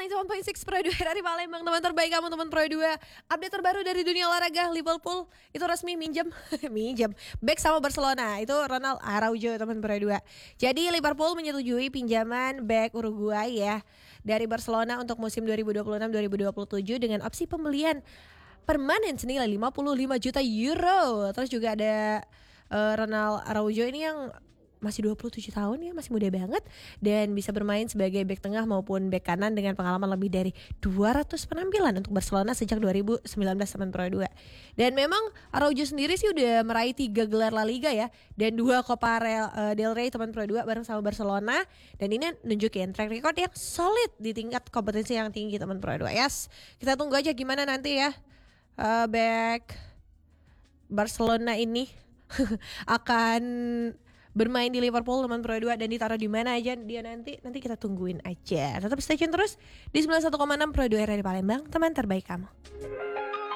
91.6 Pro 2 dari Palembang, teman terbaik kamu, teman Pro 2. Update terbaru dari dunia olahraga, Liverpool itu resmi minjem back sama Barcelona. Itu Ronald Araujo, teman Pro 2. Jadi Liverpool menyetujui pinjaman back Uruguay ya dari Barcelona untuk musim 2026-2027 dengan opsi pembelian permanen senilai 55 juta euro. Terus juga ada Ronald Araujo ini yang masih 27 tahun ya, masih muda banget dan bisa bermain sebagai bek tengah maupun bek kanan dengan pengalaman lebih dari 200 penampilan untuk Barcelona sejak 2019 teman Pro 2. Dan memang Araujo sendiri sih udah meraih 3 gelar La Liga ya dan 2 Copa del Rey teman Pro 2 bareng sama Barcelona, dan ini nunjukin track record yang solid di tingkat kompetisi yang tinggi teman Pro 2. Yes, kita tunggu aja gimana nanti ya bek Barcelona ini akan bermain di Liverpool teman Pro 2 dan ditaruh di mana aja dia nanti kita tungguin aja. Tetap stay tune terus di 91,6 Pro 2 RRI Palembang, teman terbaik kamu.